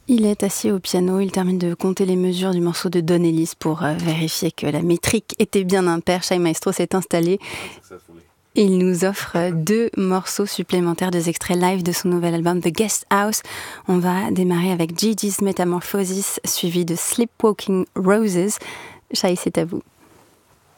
Il est assis au piano, il termine de compter les mesures du morceau de Don Ellis pour vérifier que la métrique était bien impair. Shai Maestro s'est installé et il nous offre 2 morceaux supplémentaires, 2 extraits live de son nouvel album The Guest House. On va démarrer avec Gigi's Metamorphosis, suivi de Sleepwalking Roses. Shai, c'est à vous.